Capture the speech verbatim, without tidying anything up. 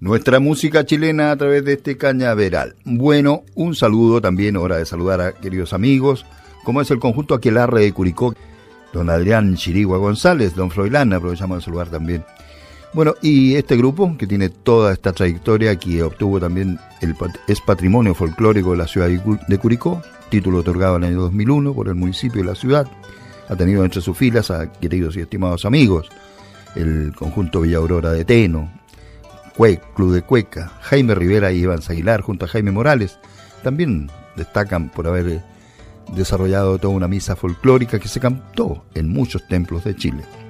nuestra música chilena a través de este cañaveral. Bueno, un saludo también, hora de saludar a queridos amigos, como es el conjunto Aquelarre de Curicó, don Adrián Chirigua González, don Froilán, aprovechamos de saludar también. Bueno, y este grupo que tiene toda esta trayectoria, que obtuvo también, el es patrimonio folclórico de la ciudad de Curicó, título otorgado en el año dos mil uno por el municipio de la ciudad, ha tenido entre sus filas a queridos y estimados amigos, el conjunto Villa Aurora de Teno, Cue, Club de Cueca, Jaime Rivera y Iván Aguilar, junto a Jaime Morales, también destacan por haber desarrollado toda una misa folclórica que se cantó en muchos templos de Chile.